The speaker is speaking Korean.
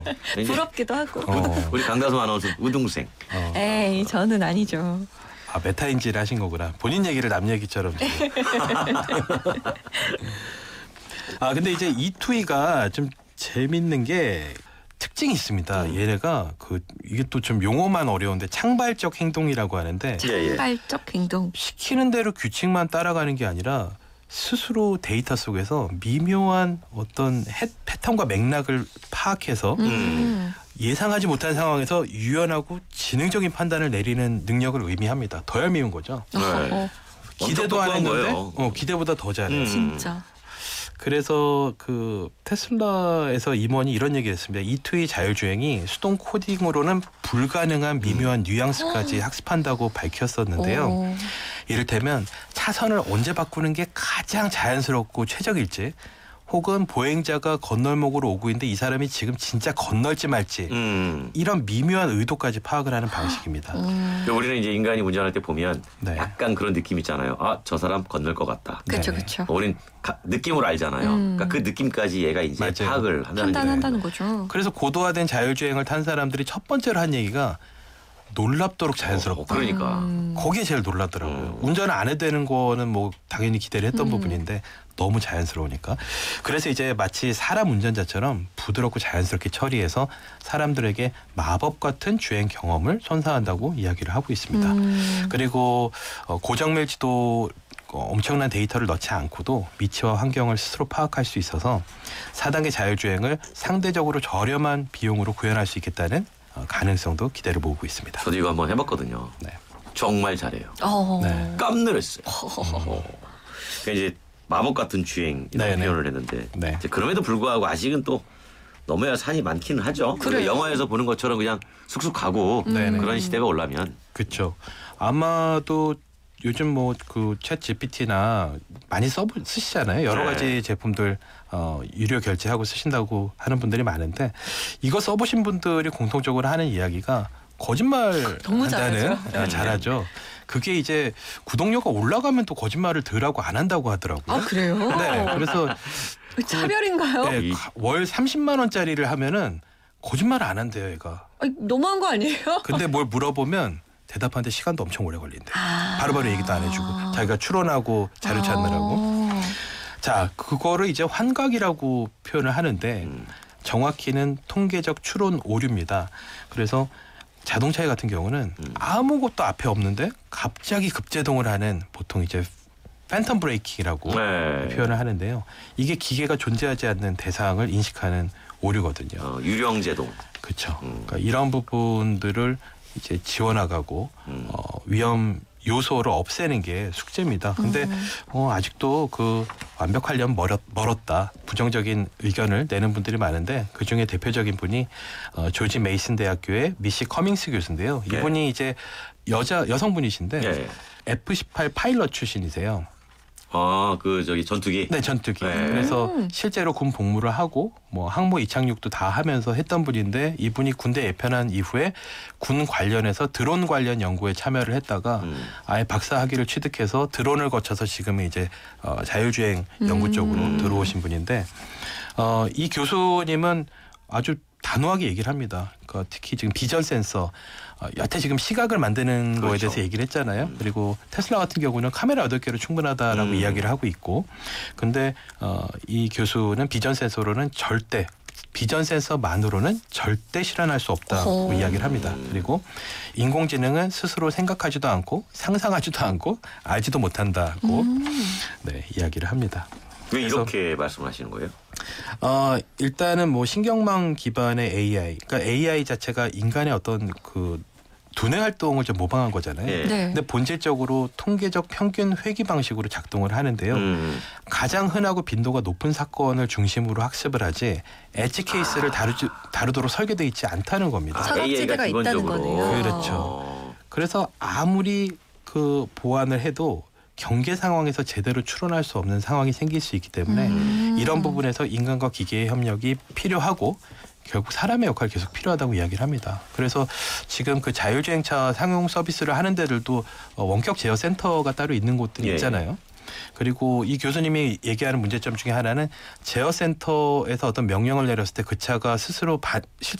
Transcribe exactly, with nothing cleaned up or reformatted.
부럽기도 하고. 어. 우리 강다솜 아나운서 우등생. 어. 에이, 저는 아니죠. 아, 메타인지를 하신 거구나. 본인 얘기를 남 얘기처럼. 아, 근데 이제 이투이가 좀 재밌는 게 특징이 있습니다. 음. 얘네가 그 이게 또 좀 용어만 어려운데 창발적 행동이라고 하는데 예, 예. 창발적 행동. 시키는 대로 규칙만 따라가는 게 아니라 스스로 데이터 속에서 미묘한 어떤 해, 패턴과 맥락을 파악해서 음. 예상하지 못한 상황에서 유연하고 지능적인 판단을 내리는 능력을 의미합니다. 더 얄미운 거죠. 네. 어, 기대도 안 똑똑한 했는데 거예요. 어, 기대보다 더 잘해요. 음. 진짜. 그래서 그 테슬라에서 임원이 이런 얘기를 했습니다. 이투이 자율주행이 수동 코딩으로는 불가능한 미묘한 뉘앙스까지 학습한다고 밝혔었는데요. 오. 이를테면 차선을 언제 바꾸는 게 가장 자연스럽고 최적일지, 혹은 보행자가 건널목으로 오고 있는데 이 사람이 지금 진짜 건널지 말지, 음. 이런 미묘한 의도까지 파악을 하는 방식입니다. 음. 우리는 이제 인간이 운전할 때 보면 네. 약간 그런 느낌 있잖아요. 아, 저 사람 건널 것 같다. 그렇죠, 네네. 그렇죠. 우린 가, 느낌으로 알잖아요. 음. 그러니까 그 느낌까지 얘가 이제 맞아요. 파악을 한다는 판단한다는 거죠. 그래서 고도화된 자율주행을 탄 사람들이 첫 번째로 한 얘기가 놀랍도록 어, 자연스럽다. 그러니까. 음. 거기에 제일 놀랍더라고요. 음. 운전을 안 해도 되는 거는 뭐 당연히 기대를 했던 음. 부분인데 너무 자연스러우니까. 그래서 이제 마치 사람 운전자처럼 부드럽고 자연스럽게 처리해서 사람들에게 마법 같은 주행 경험을 선사한다고 이야기를 하고 있습니다. 음. 그리고 어, 고정밀지도 어, 엄청난 데이터를 넣지 않고도 위치와 환경을 스스로 파악할 수 있어서 사 단계 자율주행을 상대적으로 저렴한 비용으로 구현할 수 있겠다는 어, 가능성도 기대를 모으고 있습니다. 저도 이거 한번 해봤거든요. 네. 정말 잘해요. 어. 네. 깜놀했어요. 그러니까 이제 마법 같은 주행이라고 네네. 표현을 했는데 네. 이제 그럼에도 불구하고 아직은 또 넘어야 산이 많기는 하죠. 그래요. 영화에서 보는 것처럼 그냥 쑥쑥 가고 네네. 그런 시대가 올라면 그렇죠. 아마도 요즘 뭐 그 챗 지피티나 많이 써 쓰시잖아요. 여러 네. 가지 제품들 어, 유료 결제하고 쓰신다고 하는 분들이 많은데, 이거 써보신 분들이 공통적으로 하는 이야기가 거짓말 너무 한다는 잘하죠. 아, 잘하죠. 그게 이제 구독료가 올라가면 또 거짓말을 덜 하고 안 한다고 하더라고요. 아, 그래요? 네, 그래서 차별인가요? 네, 이- 월 삼십만 원짜리를 하면은 거짓말 안 한대요, 얘가. 아니, 너무한 거 아니에요? 근데 뭘 물어보면 대답하는데 시간도 엄청 오래 걸린대. 아. 바로바로 얘기도 안 해주고 자기가 추론하고 자료 찾느라고. 어. 자, 그거를 이제 환각이라고 표현을 하는데 음. 정확히는 통계적 추론 오류입니다. 그래서 자동차 같은 경우는 음. 아무것도 앞에 없는데 갑자기 급제동을 하는, 보통 이제 팬텀 브레이킹이라고 네. 표현을 하는데요. 이게 기계가 존재하지 않는 대상을 인식하는 오류거든요. 어, 유령제동. 그렇죠. 음. 그러니까 이런 부분들을 이제 지원하고 음. 어, 위험 요소를 없애는 게 숙제입니다. 근데 음. 어, 아직도 그 완벽하려면 멀었, 멀었다, 부정적인 의견을 내는 분들이 많은데, 그 중에 대표적인 분이 어, 조지 메이슨 대학교의 미시 커밍스 교수인데요. 예. 이분이 이제 여자 여성분이신데 예. 에프 십팔 파일럿 출신이세요. 아, 그 저기 전투기. 네, 전투기. 네. 그래서 음. 실제로 군 복무를 하고 뭐 항모 이착륙도 다 하면서 했던 분인데, 이분이 군대 예편한 이후에 군 관련해서 드론 관련 연구에 참여를 했다가 음. 아예 박사 학위를 취득해서 드론을 거쳐서 지금은 이제 어, 자율주행 연구 음. 쪽으로 들어오신 분인데, 어, 이 교수님은 아주 단호하게 얘기를 합니다. 그러니까 특히 지금 비전 센서, 어, 여태 지금 시각을 만드는 거에 그렇죠. 대해서 얘기를 했잖아요. 음. 그리고 테슬라 같은 경우는 카메라 여덟 개로 충분하다라고 음. 이야기를 하고 있고, 근데 어, 이 교수는 비전 센서로는 절대, 비전 센서만으로는 절대 실현할 수 없다고 어허. 이야기를 합니다. 그리고 인공지능은 스스로 생각하지도 않고 상상하지도 않고 알지도 못한다고 음. 네, 이야기를 합니다. 왜 그래서- 이렇게 말씀하시는 거예요? 어, 일단은 뭐 신경망 기반의 에이아이, 그러니까 에이아이 자체가 인간의 어떤 그 두뇌 활동을 좀 모방한 거잖아요. 예. 네. 근데 본질적으로 통계적 평균 회귀 방식으로 작동을 하는데요. 음. 가장 흔하고 빈도가 높은 사건을 중심으로 학습을 하지 엣지 케이스를 다루지, 다루도록 설계되어 있지 않다는 겁니다. 사- 사각지대가 에이아이가 있다는 기본적으로. 거네요. 그렇죠. 어. 그래서 아무리 그 보완을 해도 경계 상황에서 제대로 추론할 수 없는 상황이 생길 수 있기 때문에 음. 이런 부분에서 인간과 기계의 협력이 필요하고 결국 사람의 역할이 계속 필요하다고 이야기를 합니다. 그래서 지금 그 자율주행차 상용 서비스를 하는 데들도 어, 원격 제어 센터가 따로 있는 곳들이 예. 있잖아요. 그리고 이 교수님이 얘기하는 문제점 중에 하나는 제어센터에서 어떤 명령을 내렸을 때 그 차가 스스로 바,